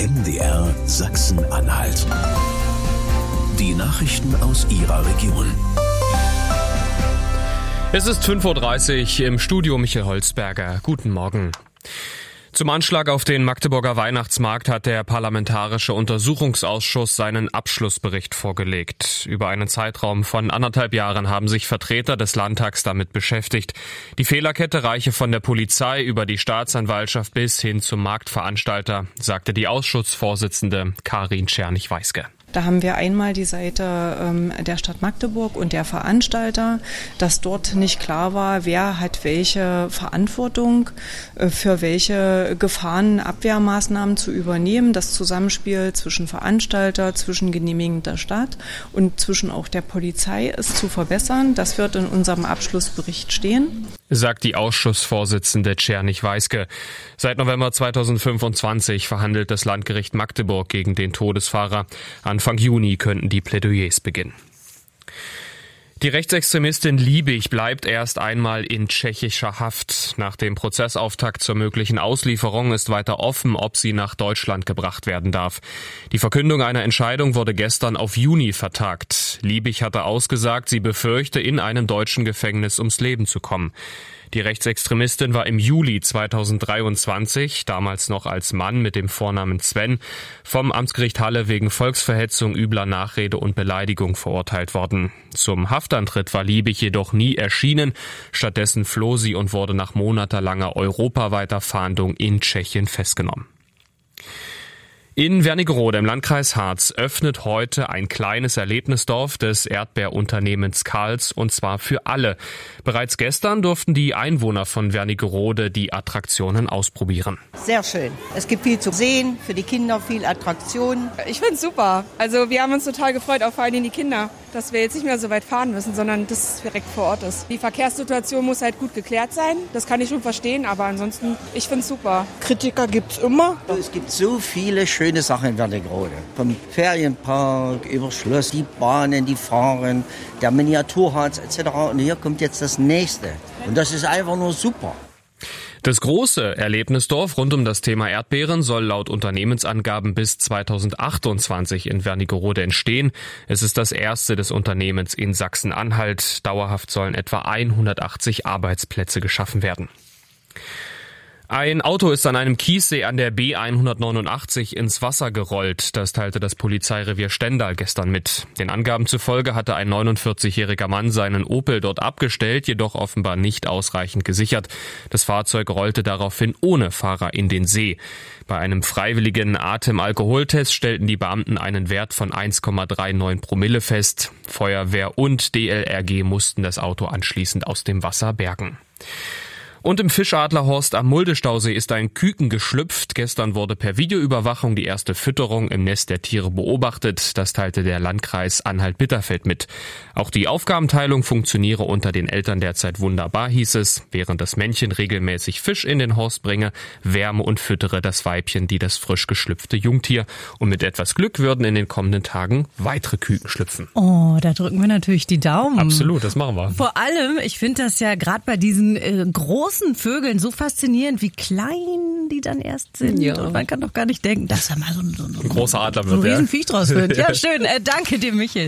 MDR Sachsen-Anhalt. Die Nachrichten aus Ihrer Region. Es ist 5:30 Uhr im Studio Michael Holzberger. Guten Morgen. Zum Anschlag auf den Magdeburger Weihnachtsmarkt hat der Parlamentarische Untersuchungsausschuss seinen Abschlussbericht vorgelegt. Über einen Zeitraum von 1,5 Jahren haben sich Vertreter des Landtags damit beschäftigt. Die Fehlerkette reiche von der Polizei über die Staatsanwaltschaft bis hin zum Marktveranstalter, sagte die Ausschussvorsitzende Karin Czernych-Weiske. Da haben wir einmal die Seite der Stadt Magdeburg und der Veranstalter, dass dort nicht klar war, wer hat welche Verantwortung für welche Gefahrenabwehrmaßnahmen zu übernehmen. Das Zusammenspiel zwischen Veranstalter, zwischen genehmigender Stadt und zwischen auch der Polizei ist zu verbessern. Das wird in unserem Abschlussbericht stehen, sagt die Ausschussvorsitzende Czernych-Weiske. Seit November 2025 verhandelt das Landgericht Magdeburg gegen den Todesfahrer. Anfang Juni könnten die Plädoyers beginnen. Die Rechtsextremistin Liebig bleibt erst einmal in tschechischer Haft. Nach dem Prozessauftakt zur möglichen Auslieferung ist weiter offen, ob sie nach Deutschland gebracht werden darf. Die Verkündung einer Entscheidung wurde gestern auf Juni vertagt. Liebig hatte ausgesagt, sie befürchte, in einem deutschen Gefängnis ums Leben zu kommen. Die Rechtsextremistin war im Juli 2023, damals noch als Mann mit dem Vornamen Sven, vom Amtsgericht Halle wegen Volksverhetzung, übler Nachrede und Beleidigung verurteilt worden. Zum Haftantritt war Liebig jedoch nie erschienen. Stattdessen floh sie und wurde nach monatelanger europaweiter Fahndung in Tschechien festgenommen. In Wernigerode im Landkreis Harz öffnet heute ein kleines Erlebnisdorf des Erdbeerunternehmens Karls, und zwar für alle. Bereits gestern durften die Einwohner von Wernigerode die Attraktionen ausprobieren. Sehr schön. Es gibt viel zu sehen, für die Kinder viel Attraktionen. Ich finde es super. Also wir haben uns total gefreut, auch vor allem die Kinder, dass wir jetzt nicht mehr so weit fahren müssen, sondern das direkt vor Ort ist. Die Verkehrssituation muss halt gut geklärt sein, das kann ich schon verstehen, aber ansonsten, ich finde es super. Kritiker gibt's immer. Es gibt so viele schöne Sachen in Wernigerode. Vom Ferienpark über Schloss, die Bahnen, die fahren, der Miniaturharz etc. Und hier kommt jetzt das nächste. Und das ist einfach nur super. Das große Erlebnisdorf rund um das Thema Erdbeeren soll laut Unternehmensangaben bis 2028 in Wernigerode entstehen. Es ist das erste des Unternehmens in Sachsen-Anhalt. Dauerhaft sollen etwa 180 Arbeitsplätze geschaffen werden. Ein Auto ist an einem Kiessee an der B189 ins Wasser gerollt. Das teilte das Polizeirevier Stendal gestern mit. Den Angaben zufolge hatte ein 49-jähriger Mann seinen Opel dort abgestellt, jedoch offenbar nicht ausreichend gesichert. Das Fahrzeug rollte daraufhin ohne Fahrer in den See. Bei einem freiwilligen Atemalkoholtest stellten die Beamten einen Wert von 1,39 Promille fest. Feuerwehr und DLRG mussten das Auto anschließend aus dem Wasser bergen. Und im Fischadlerhorst am Muldestausee ist ein Küken geschlüpft. Gestern wurde per Videoüberwachung die erste Fütterung im Nest der Tiere beobachtet. Das teilte der Landkreis Anhalt-Bitterfeld mit. Auch die Aufgabenteilung funktioniere unter den Eltern derzeit wunderbar, hieß es. Während das Männchen regelmäßig Fisch in den Horst bringe, wärme und füttere das Weibchen das frisch geschlüpfte Jungtier. Und mit etwas Glück würden in den kommenden Tagen weitere Küken schlüpfen. Oh, da drücken wir natürlich die Daumen. Absolut, das machen wir. Vor allem, ich finde das ja gerade bei diesen großen Vögeln so faszinierend, wie klein die dann erst sind. Ja. Und man kann doch gar nicht denken, dass da mal so ein großer Adler wird. So ein Riesenviech draus wird. Ja, schön. Danke dir, Michael.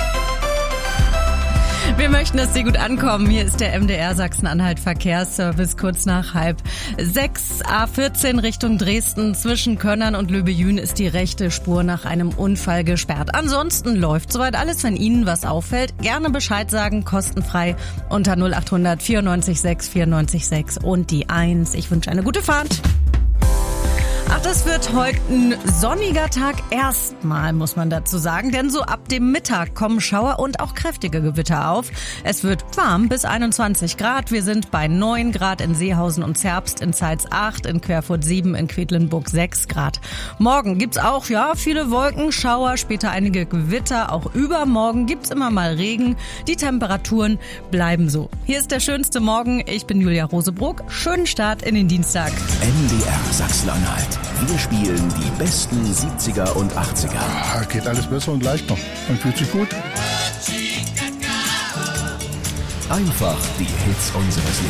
Wir möchten, dass Sie gut ankommen. Hier ist der MDR Sachsen-Anhalt Verkehrsservice kurz nach 5:30. A14 Richtung Dresden. Zwischen Könnern und Löbejün ist die rechte Spur nach einem Unfall gesperrt. Ansonsten läuft soweit alles. Wenn Ihnen was auffällt, gerne Bescheid sagen, kostenfrei unter 0800 94 6 94 6 und die 1. Ich wünsche eine gute Fahrt. Ach, das wird heute ein sonniger Tag erstmal, muss man dazu sagen, denn so ab dem Mittag kommen Schauer und auch kräftige Gewitter auf. Es wird warm bis 21 Grad. Wir sind bei 9 Grad in Seehausen und Zerbst, in Zeitz 8, in Querfurt 7, in Quedlinburg 6 Grad. Morgen gibt's auch, viele Wolken, Schauer, später einige Gewitter. Auch übermorgen gibt's immer mal Regen. Die Temperaturen bleiben so. Hier ist der schönste Morgen. Ich bin Julia Rosebrock. Schönen Start in den Dienstag. MDR Sachsen-Anhalt. Wir spielen die besten 70er und 80er. Ja, geht alles besser und leicht noch. Man fühlt sich gut. Einfach die Hits unseres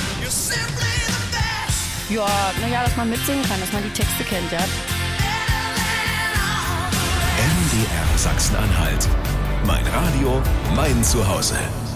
Lebens. Ja, dass man mitsingen kann, dass man die Texte kennt, ja. MDR Sachsen-Anhalt. Mein Radio, mein Zuhause.